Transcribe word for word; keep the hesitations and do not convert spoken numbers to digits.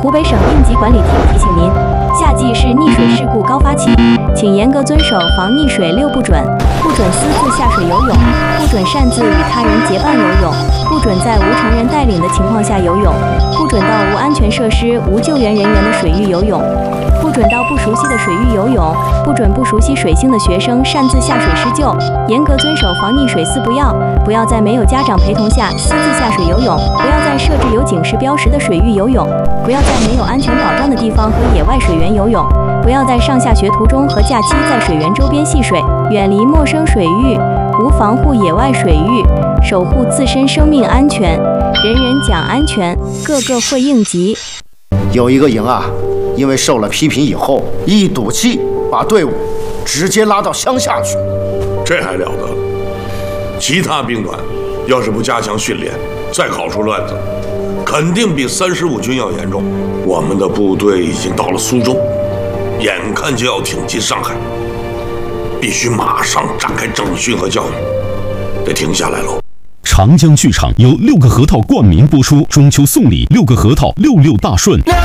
湖北省应急管理厅提醒您，夏季是溺水事故高发期，请严格遵守防溺水六不准：不准私自下水游泳，不准擅自与他人结伴游泳，不准在无成人带领的情况下游泳，不准到无安全设施、无救援人员的水域游泳，不准到不熟悉的水域游泳，不准不熟悉水性的学生擅自下水施救。严格遵守防溺水四不要：不要在没有家长陪同下私自下水游泳，不要在设置有警示标识的水域游泳，不要在没有安全保障的地方和野外水源游泳，不要在上下学途中和假期在水源周边戏水，远离陌生水域，无防护野外水域，守护自身生命安全。人人讲安全，个个会应急。 有一个营啊，因为受了批评以后，一赌气把队伍直接拉到乡下去， 这还了得了！其他兵团要是不加强训练，再搞出乱子，肯定比三十五军要严重。我们的部队已经到了苏州，眼看就要挺进上海，必须马上展开整训和教育，得停下来喽。 长江剧场由六个核桃冠名播出，中秋送礼六个核桃，六六大顺。